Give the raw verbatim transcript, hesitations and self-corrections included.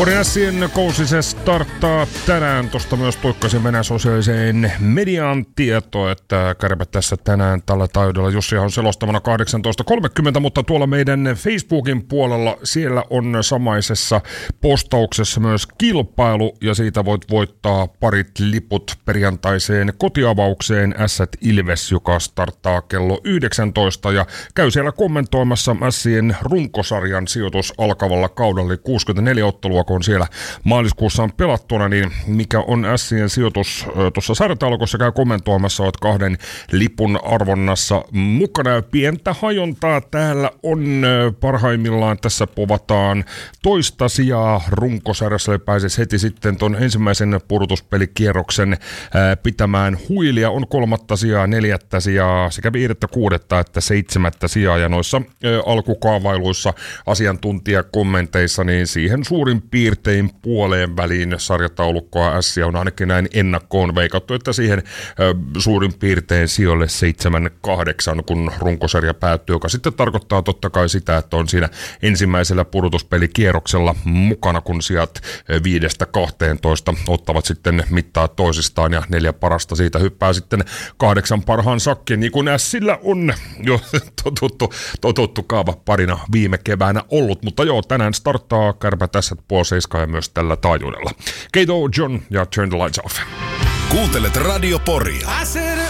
Porin Ässien kausi se starttaa tänään. Tuosta myös tuikkasin mennä sosiaaliseen mediaan tietoa, että Kärpät tässä tänään tällä taajuudella. Jussi on selostamana kahdeksantoista kolmekymmentä, mutta tuolla meidän Facebookin puolella siellä on samaisessa postauksessa myös kilpailu ja siitä voit voittaa parit liput perjantaiseen kotiavaukseen Ässät Ilves, joka starttaa kello yhdeksäntoista ja käy siellä kommentoimassa Ässien runkosarjan sijoitus alkavalla kaudella, kuusikymmentäneljä ottelua kun on siellä maaliskuussa on pelattuna, niin mikä on Ässien sijoitus tuossa sarjataulukossa, käy kommentoimassa, olet kahden lipun arvonnassa mukana ja pientä hajontaa täällä on parhaimmillaan. Tässä povataan toista sijaa runkosarjassa, eli pääsisi heti sitten tuon ensimmäisen pudotuspelikierroksen pitämään huilia, on kolmatta sijaa, neljättä sijaa, sekä viidettä, kuudetta että seitsemättä sijaa, ja noissa alkukaavailuissa asiantuntijakommenteissa, niin siihen suurin piirtein puoleen väliin sarjataulukkoa Ässiä on ainakin näin ennakkoon veikattu, että siihen ö, suurin piirtein sijoille seitsemän kahdeksan, kun runkosarja päättyy, joka sitten tarkoittaa totta kai sitä, että on siinä ensimmäisellä pudotuspelikierroksella mukana, kun sijat viidestä kahteentoista ottavat sitten mittaa toisistaan ja neljä parasta siitä hyppää sitten kahdeksan parhaan sakkiin, niin kuin Ässillä on jo totuttu, totuttu kaava parina viime keväänä ollut, mutta joo, tänään starttaa Kärpät Ässät puoli seiskaa ja myös tällä taajuudella. Kato, John ja Turn the Lights Off. Kuuntelet Radio Poria.